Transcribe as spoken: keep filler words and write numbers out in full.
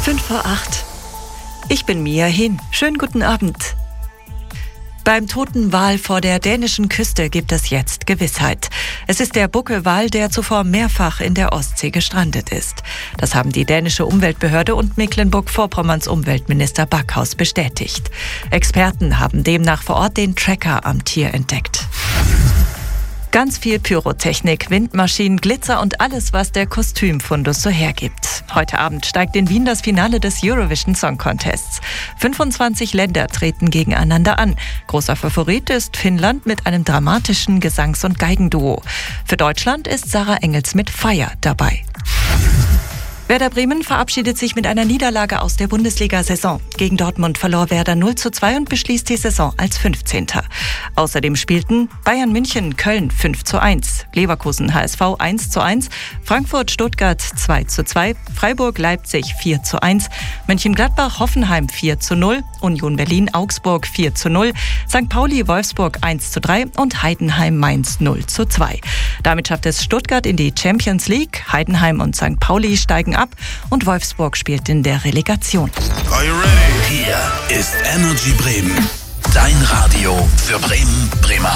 Fünf vor acht. Ich bin Mia Hin. Schönen guten Abend. Beim toten Wal vor der dänischen Küste gibt es jetzt Gewissheit. Es ist der Buckelwal, der zuvor mehrfach in der Ostsee gestrandet ist. Das haben die dänische Umweltbehörde und Mecklenburg-Vorpommerns Umweltminister Backhaus bestätigt. Experten haben demnach vor Ort den Tracker am Tier entdeckt. Ganz viel Pyrotechnik, Windmaschinen, Glitzer und alles, was der Kostümfundus so hergibt. Heute Abend steigt in Wien das Finale des Eurovision Song Contests. fünfundzwanzig Länder treten gegeneinander an. Großer Favorit ist Finnland mit einem dramatischen Gesangs- und Geigenduo. Für Deutschland ist Sarah Engels mit Fire dabei. Werder Bremen verabschiedet sich mit einer Niederlage aus der Bundesliga-Saison. Gegen Dortmund verlor Werder null zu zwei und beschließt die Saison als fünfzehnter Außerdem spielten Bayern München Köln fünf zu eins, Leverkusen H S V eins zu eins, Frankfurt Stuttgart zwei zu zwei, Freiburg Leipzig vier zu eins, Mönchengladbach Hoffenheim vier zu null, Union Berlin Augsburg vier zu null, Sankt Pauli Wolfsburg eins zu drei und Heidenheim Mainz null zu zwei. Damit schafft es Stuttgart in die Champions League, Heidenheim und Sankt Pauli steigen ab und Wolfsburg spielt in der Relegation. Are you ready? Hier ist Energy Bremen. Dein Radio für Bremen, Bremer.